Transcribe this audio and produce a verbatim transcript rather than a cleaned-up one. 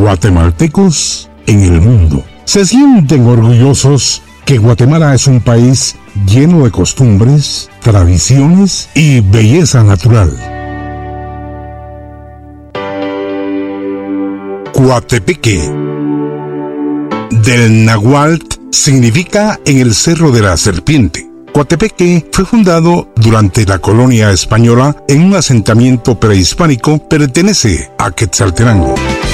guatemaltecos en el mundo. Se sienten orgullosos que Guatemala es un país lleno de costumbres, tradiciones y belleza natural. Coatepeque, del náhuatl, significa en el Cerro de la Serpiente. Coatepeque fue fundado durante la colonia española en un asentamiento prehispánico, pertenece a Quetzaltenango.